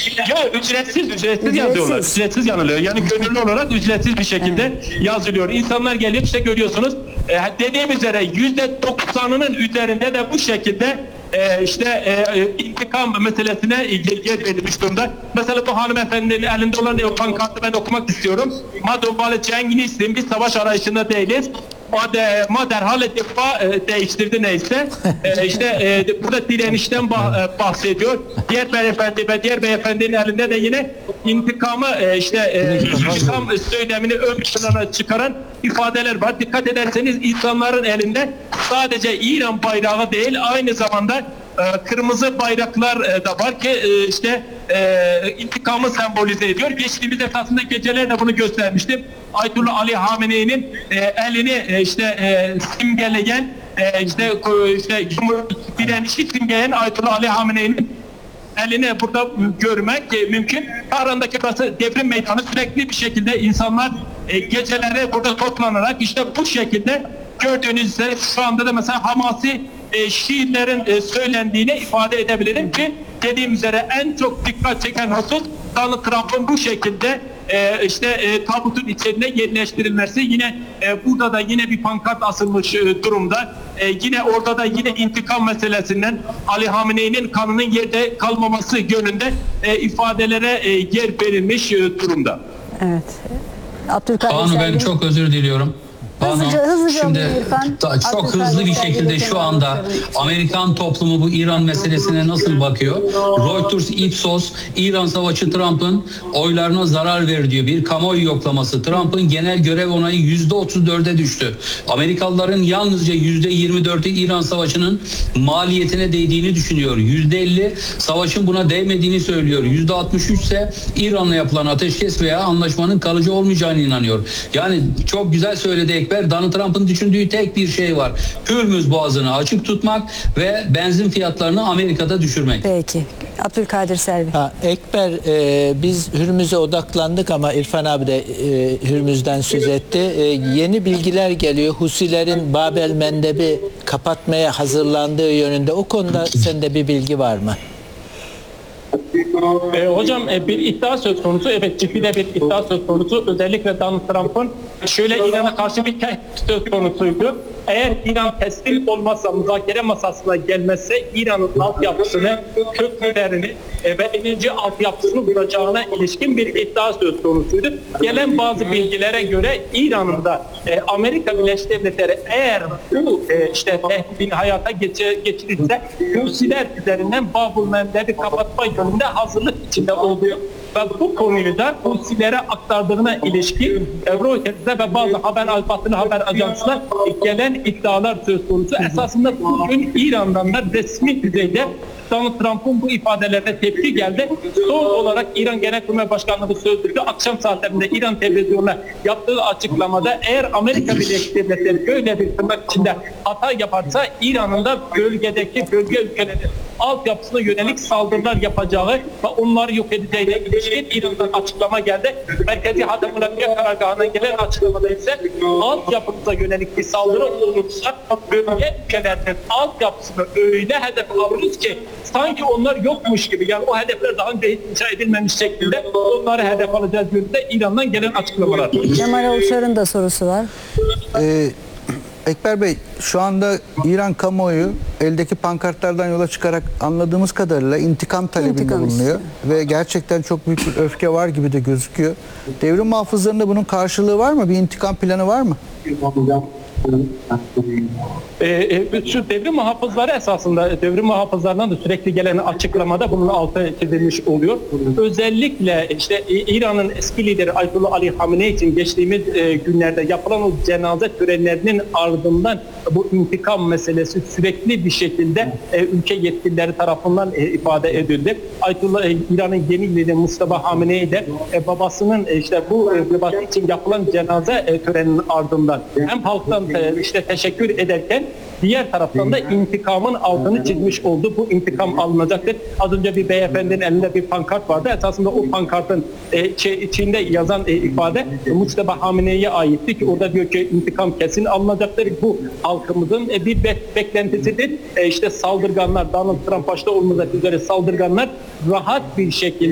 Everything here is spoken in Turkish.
Ya ücretsiz yazıyorlar. Ücretsiz yanılıyor. Yani gönüllü olarak ücretsiz bir şekilde yazılıyor. İnsanlar gelip işte görüyorsunuz. Dediğim üzere %90'ının üzerinde de bu şekilde intikam meselesine yer verilmiş durumda. Mesela bu hanımefendinin elinde olan pankartı ben okumak istiyorum. Madem Cengiz'in bir savaş arayışında değiliz. Derhal defa değiştirdi neyse. Burada direnişten bahsediyor. Diğer beyefendinin elinde de yine intikam söylemini ön plana çıkaran ifadeler var. Dikkat ederseniz insanların elinde sadece İran bayrağı değil, aynı zamanda kırmızı bayraklar da var ki intikamı sembolize ediyor. Geçtiğimiz esasında gecelerde bunu göstermiştim. Ayetullah Ali Hamene'nin elini simgeleyen direnişi simgeleyen Ayetullah Ali Hamene'nin elini burada görmek mümkün. Tahran'daki burası devrim meydanı, sürekli bir şekilde insanlar gecelere burada toplanarak bu şekilde gördüğünüz üzere şu anda da mesela Hamasi şiirlerin söylendiğini ifade edebilirim ki dediğim üzere en çok dikkat çeken husus Donald Trump'ın bu şekilde tabutun içinde yerleştirilmesi. Yine burada da yine bir pankart asılmış durumda. Yine orada da yine intikam meselesinden Ali Hamene'nin kanının yerde kalmaması yönünde ifadelere yer verilmiş durumda. Evet. Abdülkadir Banu, ben çok özür diliyorum. Hızlıca şimdi İrfan, çok hızlı bir şekilde şu anda Amerikan toplumu bu İran meselesine nasıl bakıyor? Reuters Ipsos, İran savaşı Trump'ın oylarına zarar verir diyor. Bir kamuoyu yoklaması. Trump'ın genel görev onayı %34'e düştü. Amerikalıların yalnızca %24'ü İran savaşının maliyetine değdiğini düşünüyor. %50 savaşın buna değmediğini söylüyor. %63 ise İran'la yapılan ateşkes veya anlaşmanın kalıcı olmayacağına inanıyor. Yani çok güzel söyledi Ekber. Donald Trump'ın düşündüğü tek bir şey var. Hürmüz Boğazı'nı açık tutmak ve benzin fiyatlarını Amerika'da düşürmek. Peki. Abdülkadir Selvi. Ekber, biz Hürmüz'e odaklandık ama İrfan abi de Hürmüz'den söz etti. Yeni bilgiler geliyor. Husilerin Babel Mendeb'i kapatmaya hazırlandığı yönünde. O konuda sende bir bilgi var mı? Hocam bir iddia söz konusu. Evet, ciddi de bir iddia söz konusu. Özellikle Donald Trump'ın şöyle İran'a karşı bir tehdit söz konusuydu. Eğer İran teslim olmazsa, müzakere masasına gelmezse İran'ın altyapısını, köprülerini ve enerji altyapısını vuracağına ilişkin bir iddia söz konusuydu. Gelen bazı bilgilere göre İran'ın da Amerika Birleşik Devletleri eğer bu tehdidini hayata geçirirse Husiler üzerinden Babul Mendeb'i kapatma yönünde hazırlık içinde oluyor. Ve bu konuyu da Husilere aktardığına ilişkin Reuters'e ve bazı haber ajansına gelen iddialar söz konusu. Esasında bugün İran'dan da resmi düzeyde Donald Trump'ın bu ifadelerine tepki geldi. Son olarak İran Genelkurmay Başkanlığı sözcüsü akşam saatlerinde İran televizyonuna yaptığı açıklamada eğer Amerika Birleşik Devletleri böyle bir tırnak içinde hata yaparsa İran'ın da bölge ülkelerin altyapısına yönelik saldırılar yapacağı ve onları yok edeceğine ilişkin İran'dan açıklama geldi. Merkezi Hatem Mülakat Karargahı'ndan gelen açıklamada ise altyapısına yönelik bir saldırı olursa bölge ülkelerinin altyapısını öyle hedef alırız ki sanki onlar yokmuş gibi, yani o hedefler daha önce hiç inşa edilmemiş şekilde onları hedef alacağız yönünde İran'dan gelen açıklamalar. Cemal Avuşar'ın da sorusu var. Ekber Bey, şu anda İran kamuoyu eldeki pankartlardan yola çıkarak anladığımız kadarıyla intikam talebinde bulunuyor. Ve gerçekten çok büyük bir öfke var gibi de gözüküyor. Devrim muhafızlarında bunun karşılığı var mı? Bir intikam planı var mı? Şu devrim muhafızları esasında devrim muhafızlarından da sürekli gelen açıklamada bunun altı çizilmiş oluyor. Özellikle İran'ın eski lideri Ayetullah Ali Hamenei için geçtiğimiz günlerde yapılan o cenaze törenlerinin ardından bu intikam meselesi sürekli bir şekilde ülke yetkilileri tarafından ifade edildi. Ayetullah İran'ın yeni lideri Mustafa Hamenei de babasının bu vebası için yapılan cenaze töreninin ardından hem halktan teşekkür ederken diğer taraftan da intikamın altını çizmiş oldu. Bu intikam alınacaktır. Az önce bir beyefendinin elinde bir pankart vardı. Esasında o pankartın içinde yazan ifade Mustafa Hamenei'ye aitti ki orada diyor ki intikam kesin alınacaktır. Bu halkımızın bir beklentisidir. Saldırganlar, Donald Trump başta olmak üzere saldırganlar rahat bir şekilde